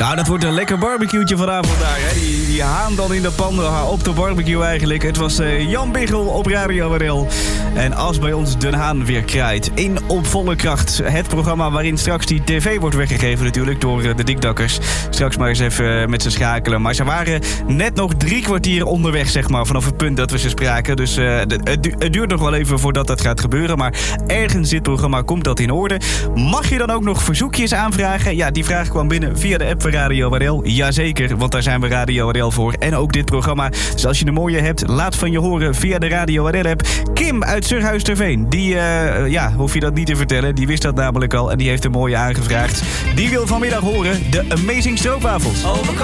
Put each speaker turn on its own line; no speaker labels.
Nou, dat wordt een lekker barbecue'tje vanavond daar. Hè? Die haan dan in de pan op de barbecue eigenlijk. Het was Jan Biggel op Radio WRL. En als bij ons Den Haan weer kraait. In op volle kracht. Het programma waarin straks die tv wordt weggegeven natuurlijk door de dikdakkers. Straks maar eens even met ze schakelen. Maar ze waren net nog 3 kwartier onderweg, zeg maar, vanaf het punt dat we ze spraken. Dus het duurt nog wel even voordat dat gaat gebeuren. Maar ergens dit programma komt dat in orde. Mag je dan ook nog verzoekjes aanvragen? Ja, die vraag kwam binnen via de app van Radio WRL. Jazeker, want daar zijn we Radio WRL voor. En ook dit programma. Dus als je een mooie hebt, laat van je horen via de Radio WRL-app. Kim uit Surhuisterveen. Die, hoef je dat niet te vertellen. Die wist dat namelijk al en die heeft een mooie aangevraagd. Die wil vanmiddag horen de Amazing Stroopwafels.